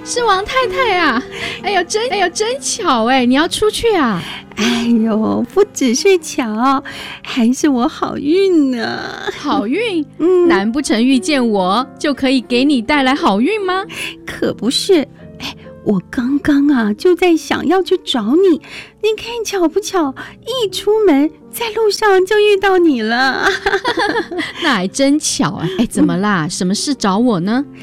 是王太太啊！哎呦真巧哎！你要出去啊？ 哎呦，不只是巧，还是我好运呢。 好运？难不成遇见我就可以给你带来好运吗？ 可不是。我刚刚啊就在想要去找你，你看巧不巧，一出门在路上就遇到你了。 那还真巧啊！怎么啦？什么事找我呢？